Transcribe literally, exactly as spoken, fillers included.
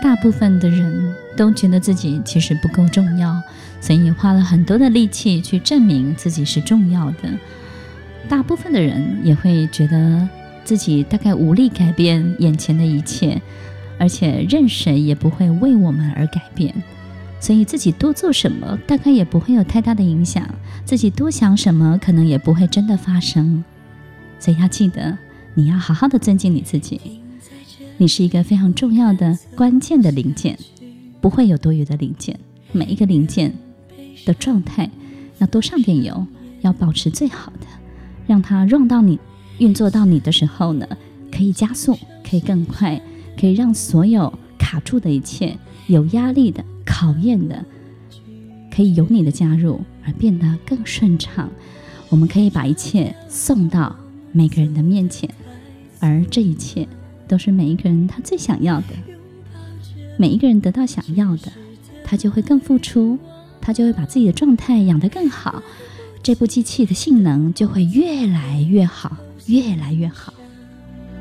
大部分的人都觉得自己其实不够重要，所以花了很多的力气去证明自己是重要的。大部分的人也会觉得自己大概无力改变眼前的一切，而且任谁也不会为我们而改变，所以自己多做什么大概也不会有太大的影响，自己多想什么可能也不会真的发生。所以要记得，你要好好的尊敬你自己，你是一个非常重要的关键的零件，不会有多余的零件，每一个零件的状态要多上点油，要保持最好的，让它 run 到你运作到你的时候呢，可以加速，可以更快，可以让所有卡住的一切，有压力的、考验的，可以有你的加入而变得更顺畅。我们可以把一切送到每个人的面前，而这一切都是每一个人他最想要的。每一个人得到想要的，他就会更付出，他就会把自己的状态养得更好，这部机器的性能就会越来越好，越来越好。